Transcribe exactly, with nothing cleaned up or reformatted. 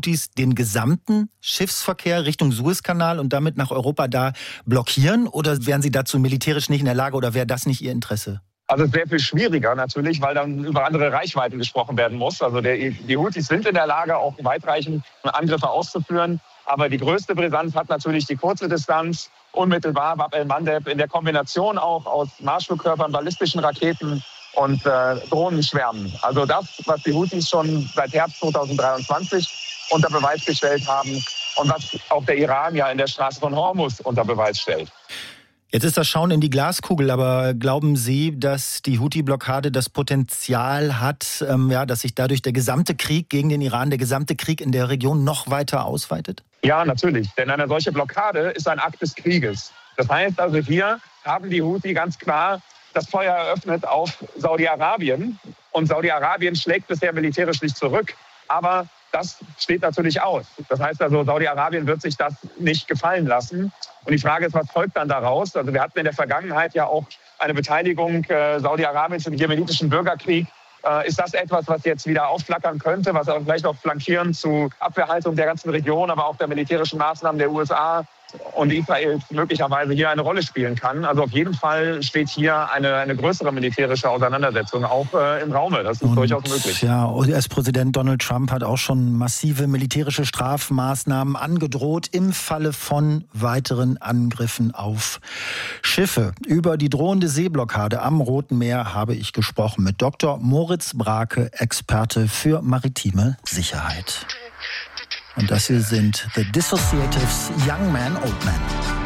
Houthis den gesamten Schiffsverkehr Richtung Suezkanal und damit nach Europa da blockieren? Oder wären sie dazu militärisch nicht in der Lage oder wäre das nicht ihr Interesse? Also es wäre viel schwieriger natürlich, weil dann über andere Reichweiten gesprochen werden muss. Also der, die Houthis sind in der Lage, auch weitreichend Angriffe auszuführen. Aber die größte Brisanz hat natürlich die kurze Distanz, unmittelbar Bab el-Mandeb, in der Kombination auch aus Marschflugkörpern, ballistischen Raketen und äh, Drohnenschwärmen. Also das, was die Houthis schon seit Herbst zweitausenddreiundzwanzig unter Beweis gestellt haben und was auch der Iran ja in der Straße von Hormuz unter Beweis stellt. Jetzt ist das Schauen in die Glaskugel, aber glauben Sie, dass die Houthi-Blockade das Potenzial hat, ähm, ja, dass sich dadurch der gesamte Krieg gegen den Iran, der gesamte Krieg in der Region noch weiter ausweitet? Ja, natürlich. Denn eine solche Blockade ist ein Akt des Krieges. Das heißt also, hier haben die Houthi ganz klar das Feuer eröffnet auf Saudi-Arabien. Und Saudi-Arabien schlägt bisher militärisch nicht zurück. Aber das steht natürlich aus. Das heißt also, Saudi-Arabien wird sich das nicht gefallen lassen. Und die Frage ist, was folgt dann daraus? Also wir hatten in der Vergangenheit ja auch eine Beteiligung äh, Saudi-Arabiens im jemenitischen Bürgerkrieg. Äh, ist das etwas, was jetzt wieder aufflackern könnte, was auch vielleicht auch flankierend zu Abwehrhaltung der ganzen Region, aber auch der militärischen Maßnahmen der U S A und Israel möglicherweise hier eine Rolle spielen kann? Also auf jeden Fall steht hier eine, eine größere militärische Auseinandersetzung auch äh, im Raume. Das ist und, durchaus möglich. Ja, U S-Präsident Donald Trump hat auch schon massive militärische Strafmaßnahmen angedroht im Falle von weiteren Angriffen auf Schiffe. Über die drohende Seeblockade am Roten Meer habe ich gesprochen mit Doktor Moritz Brake, Experte für maritime Sicherheit. Und das hier sind The Dissociatives, Young Man, Old Man.